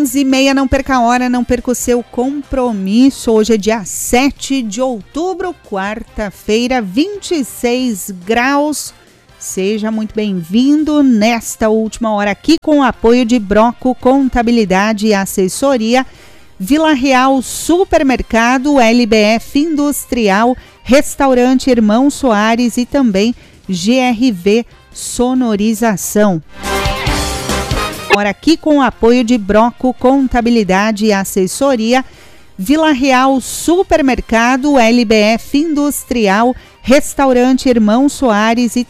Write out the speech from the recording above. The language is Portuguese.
11h30, não perca a hora, não perca o seu compromisso. Hoje é dia 7 de outubro, quarta-feira, 26 graus. Seja muito bem-vindo nesta última hora aqui com o apoio de Broco Contabilidade e Assessoria, Vila Real Supermercado, LBF Industrial, Restaurante Irmão Soares e também GRV Sonorização. Agora aqui com o apoio de Broco Contabilidade e Assessoria, Vila Real Supermercado, LBF Industrial, Restaurante Irmão Soares e